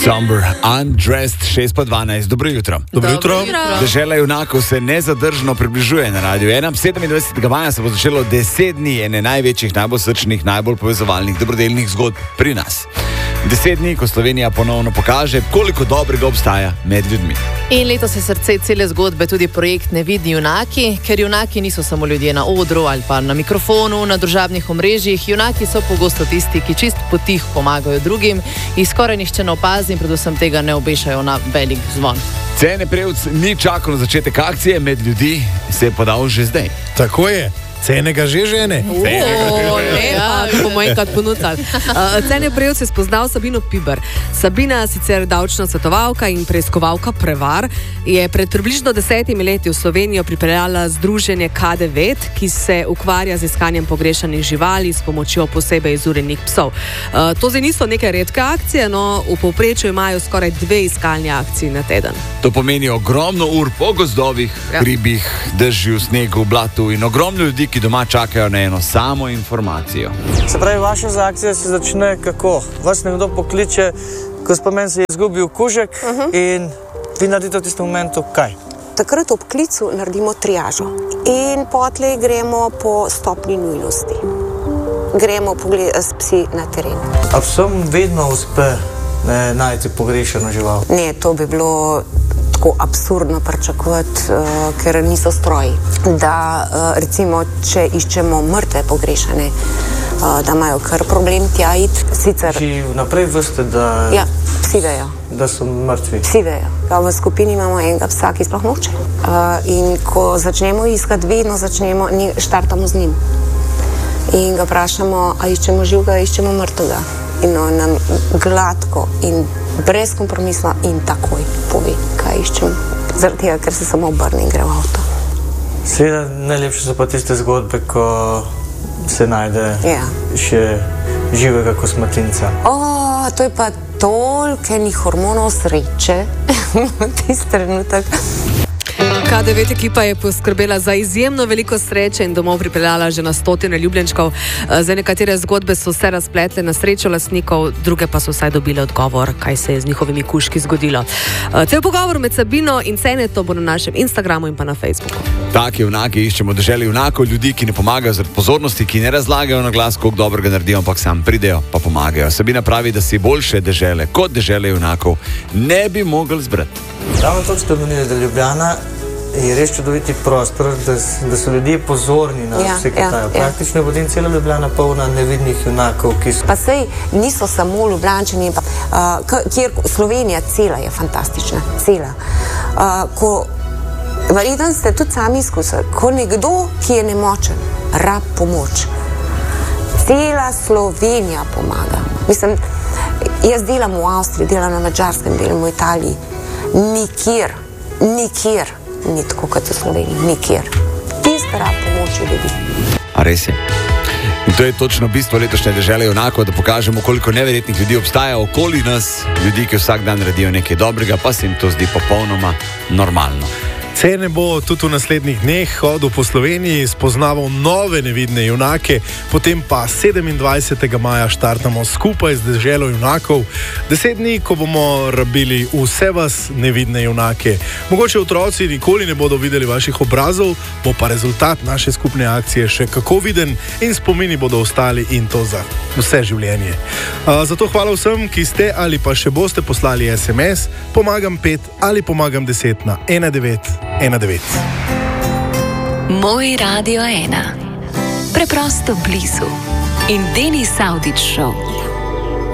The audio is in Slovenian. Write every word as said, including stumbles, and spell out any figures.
Somber, Undressed, šest pa dvanajst. Dobro jutro. Dobro jutro. Dežela junakov se nezadržno približuje na Radiu ena. sedemindvajsetega maja se bo začelo deset dni ene največjih, najbolj srčnih, najbolj povezovalnih, dobrodelnih zgodb pri nas. Deset dni, ko Slovenija ponovno pokaže, koliko dobrega obstaja med ljudmi. In letos je srce cele zgodbe tudi projekt Nevidni junaki, ker junaki niso samo ljudje na odru ali pa na mikrofonu, na družabnih omrežjih. Junaki so pogosto tisti, ki čist potih pomagajo drugim, jih skoraj nihče ne opazi in predvsem tega ne obešajo na velik zvon. Cene Prevc ni čakal na začetek akcije, med ljudi se je podal že zdaj. Tako je. Cene ga že žene. O, lepa, to bomo enkrat ponudili. Uh, Cene Prevc je spoznal Sabino Piber. Sabina, sicer davčna svetovalka in preiskovalka prevar, je pred približno desetimi leti v Slovenijo pripeljala združenje K devet, ki se ukvarja z iskanjem pogrešanih živali s pomočjo posebej izurenih psov. Uh, to zdaj niso neke redke akcije, no v povprečju imajo skoraj dve iskalni akciji na teden. To pomeni ogromno ur po gozdovih, Ja. hribih, dežju, snegu, blatu in ogromno ljudi, ki doma čakajo na eno samo informacijo. Se pravi, vaša akcija se začne kako? Vas nekdo pokliče, ko spomen se je izgubil kužek uh -huh. in vi naredite v tistem momentu kaj? Takrat ob klicu naredimo triažo in potlej gremo po stopni nujnosti. Gremo pogledati s psi na teren. A vsem vedno uspe ne, najti pogrešano žival? Ne, to bi bilo tako absurdno pričakovati, uh, ker niso stroji. Da uh, recimo, če iščemo mrtve pogrešane, uh, da imajo kar problem tja iti. Sicer, Či vnaprej veste, da, ja, psi vejo. da so mrtvi? Psi vejo. Ja, v skupini imamo enega psa, ki sploh noče. Uh, in ko začnemo iskati, vedno začnemo, ni, štartamo z njim. In ga vprašamo, a iščemo živega, iščemo mrtvega. In on nam gladko in brez kompromisla in takoj pove, kaj iščemo. Zaradi tega, ker se samo obrne in gre v avto. Seveda, najlepše so pa tiste zgodbe, ko se najde Ja. še živega kosmatinca. O, to je pa toliko enih hormonov sreče v tisti trenutek. K devet ekipa je poskrbela za izjemno veliko sreče in domov pripeljala že na stotine ljubljenčkov. Za nekatere zgodbe so se razpletle na srečo lastnikov, druge pa so vsaj dobile odgovor, kaj se je z njihovimi kužki zgodilo. Cel pogovor med Sabino in Cenetom bo na našem Instagramu in pa na Facebooku. Taki junaki iščemo deželi junakov, ljudi, ki ne pomagajo zaradi pozornosti, ki ne razlagajo na glas, koliko dobrega naredijo, ampak sam pridejo pa pomagajo. Sabina pravi, da si boljše dežele kot dežele junakov ne bi mogli zbrati. Ravno to ste omenili, da Ljubljana je res čudoviti prostor, da, da so ljudje pozorni na Ja, vse, ki ja, tajo. ja. Praktično je potem cela Ljubljana polna nevidnih junakov, ki so... Pa sej niso samo Ljubljančani, pa, uh, k- kjer Slovenija cela je fantastična, cela. Uh, ko, verjetno ste tudi sami izkusili, ko nekdo, ki je nemočen, rab pomoč, cela Slovenija pomaga. Mislim, jaz delam v Avstriji, delam na Madžarskem, delam v Italiji, nikjer, nikjer ni tako kot v Sloveniji, nikjer. Tiste rab pomoči ljudi. A res je. In to je točno bistvo letošnje dežele junakov, da pokažemo, koliko neverjetnih ljudi obstaja okoli nas, ljudi, ki vsak dan naredijo nekaj dobrega, pa se jim to zdi popolnoma normalno. Cene bo tudi v naslednjih dneh hodil po Sloveniji, spoznaval nove nevidne junake, potem pa sedemindvajsetega maja štartamo skupaj z deželo junakov. Deset dni, ko bomo rabili vse vas nevidne junake. Mogoče otroci nikoli ne bodo videli vaših obrazov, bo pa rezultat naše skupne akcije še kako viden in spomini bodo ostali in to za vse življenje. A, zato hvala vsem, ki ste ali pa še boste poslali es em es, pomagam pet ali pomagam deset na ena devet ena devet. Moj Radio ena. Preprosto blizu. In Denis Avdić Show.